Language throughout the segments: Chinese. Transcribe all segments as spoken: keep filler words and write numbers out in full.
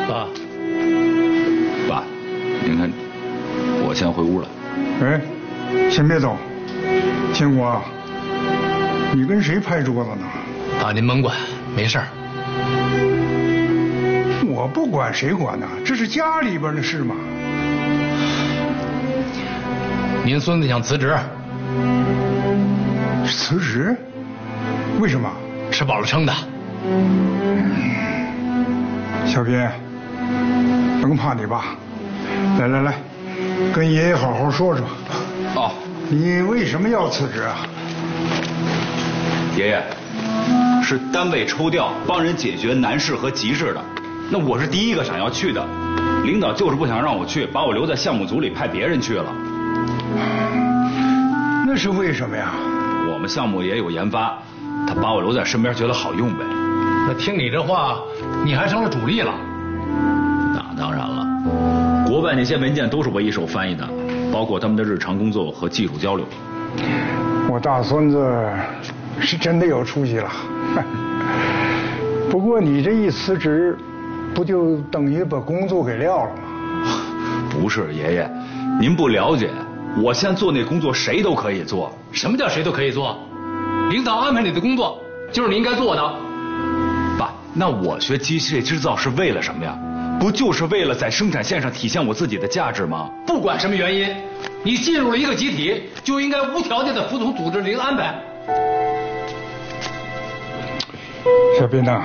爸， 爸，您看，我先回屋了。 哎，先别走，建国，你跟谁拍桌子呢？ 爸您甭管，没事儿。 我不管谁管呢？这是家里边的事嘛。 您孙子想辞职。 辞职？为什么？ 吃饱了撑的。 小斌，甭怕你爸，来来来，跟爷爷好好说说。 哦， 你为什么要辞职啊？ 爷爷，是单位抽调帮人解决难事和急事的，那我是第一个想要去的，领导就是不想让我去，把我留在项目组里，派别人去了。 那是为什么呀？ 我们项目也有研发，他把我留在身边，觉得好用呗。 那听你这话，你还成了主力了？ 那当然了，国外那些文件都是我一手翻译的，包括他们的日常工作和技术交流。 我大孙子是真的有出息了。不过你这一辞职，不就等于把工作给撂了吗？ 不是，爷爷，您不了解，我现在做那工作谁都可以做。 什么叫谁都可以做？领导安排你的工作就是你应该做的。 爸，那我学机械制造是为了什么呀？不就是为了在生产线上体现我自己的价值吗？ 不管什么原因，你进入了一个集体，就应该无条件的服从组织里的安排。 小斌呐，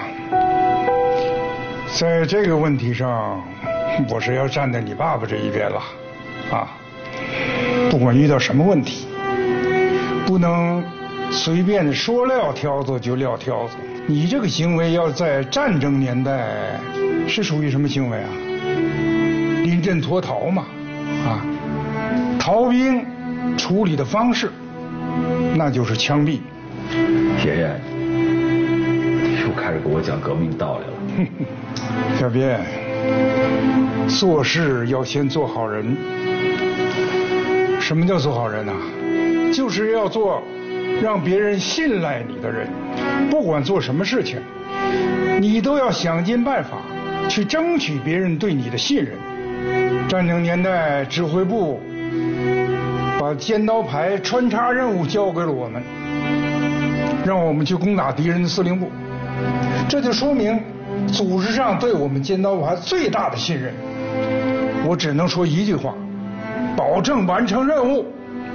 在这个问题上，我是要站在你爸爸这一边了，啊，不管遇到什么问题，不能随便的说撂挑子就撂挑子。你这个行为要在战争年代是属于什么行为啊？临阵脱逃嘛，啊，逃兵处理的方式那就是枪毙。 爷爷又开始给我讲革命道理了。 小斌，做事要先做好人。什么叫做好人啊？就是要做让别人信赖你的人。不管做什么事情，你都要想尽办法去争取别人对你的信任。战争年代，指挥部把尖刀排穿插任务交给了我们，让我们去攻打敌人的司令部。这就说明组织上对我们尖刀排最大的信任。我只能说一句话：保证完成任务。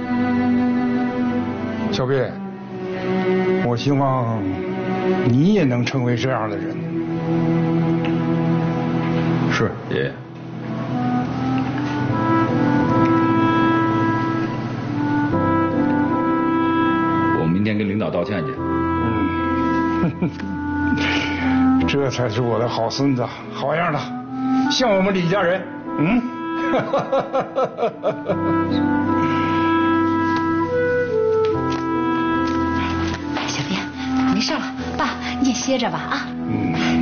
小斌，我希望你也能成为这样的人。 是，爷爷。我明天跟领导道歉去。 嗯，这才是我的好孙子，好样的，像我们李家人。嗯。 小编，没事了，爸，你也歇着吧啊。